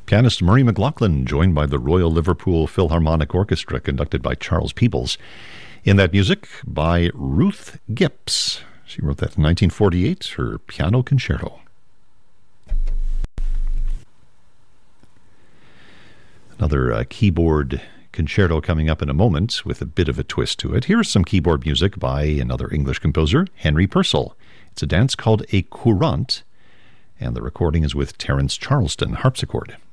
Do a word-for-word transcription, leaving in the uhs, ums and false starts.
Pianist Murray McLaughlin, joined by the Royal Liverpool Philharmonic Orchestra, conducted by Charles Peebles. In that music by Ruth Gipps. She wrote that in nineteen forty-eight, her Piano Concerto. Another uh, keyboard concerto coming up in a moment with a bit of a twist to it. Here's some keyboard music by another English composer, Henry Purcell. It's a dance called a courante, and the recording is with Terence Charleston, harpsichord.